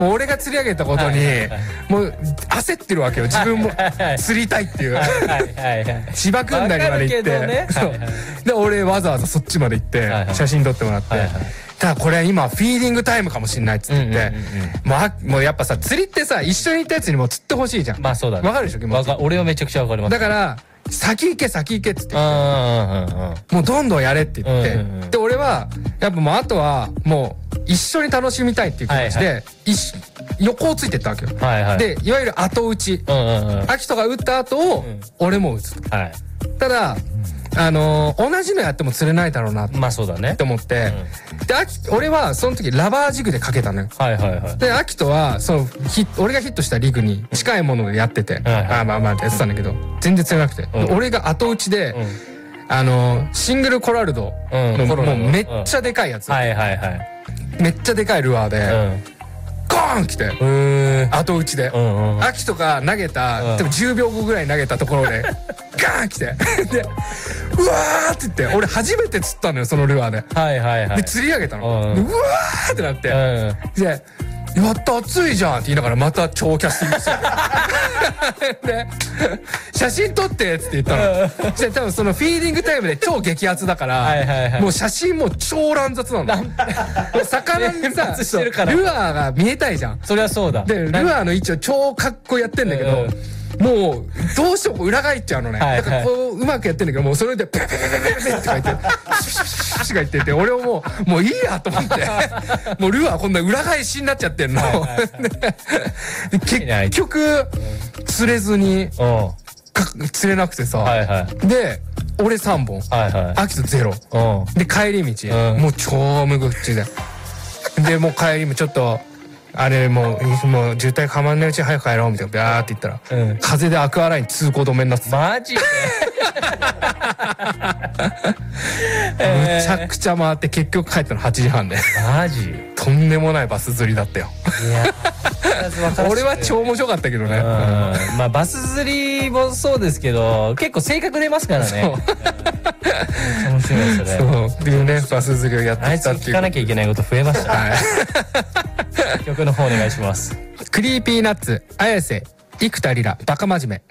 もう俺が釣り上げたことにもう焦ってるわけよ。自分も釣りたいっていう千葉君台にまで行って、で俺わざわざそっちまで行って写真撮ってもらって、ただこれ今フィーディングタイムかもしんないっつって言って、もうやっぱさ釣りってさ一緒に行ったやつにも釣ってほしいじゃん。 まあそうだね。 わかるでしょ気持ち。 俺はめちゃくちゃわかります。 だから先行け先行けっつってもうどんどんやれって言って、で俺はやっぱもうあとはもう一緒に楽しみたいっていう気持ちで横をついてったわけよ。でいわゆる後打ち、アキトが打った後を俺も打つ。ただ同じのやっても釣れないだろうなって思って、で俺はその時ラバージグでかけたのよ。でアキトは俺がヒットしたリグに近いものでやってて、まあってやってたんだけど全然釣れなくて、俺が後打ちでシングルコラルドのもうめっちゃでかいやつ、めっちゃでかいルアーでゴーン来て後打ちでアキトが投げた多分10秒後ぐらいに投げたところでガーン来てでうわーって言って俺初めて釣ったのよそのルアーで。で釣り上げたの。でうわーってなってでやった熱いじゃんって言いながらまた超キャスティングしてで写真撮ってっつって言ったの。じゃ多分そのフィーディングタイムで超激アツだからもう写真もう超乱雑なの。魚にさルアーが見えたいじゃん。 そりゃそうだ。 でルアーの位置を超かっこやってんだけどもうどうしても裏返っちゃうのね。だからこううまくやってんだけどもうそれでペペペペペペって書いてシュシュシュシュが言ってて俺ももういいやと思ってもうルアーこんな裏返しになっちゃってんの。結局釣れずに釣れなくてさで俺3本アキト0で帰り道もう超無口でもう帰りもちょっとあれもう渋滞かまんないうちに早く帰ろうみたいなビャーって言ったら風でアクアライン通行止めになってた。 マジでむちゃくちゃ回って結局帰ったの8時半で。 マジとんでもないバス釣りだったよ。俺は超面白かったけどね。 まあバス釣りもそうですけど結構性格出ますからね。面白いですね。 そうっていうねバス釣りをやってきたっていう。 聞かなきゃいけないこと増えましたね。曲の方お願いします。 クリーピーナッツ綾瀬生田リラバカ真面目。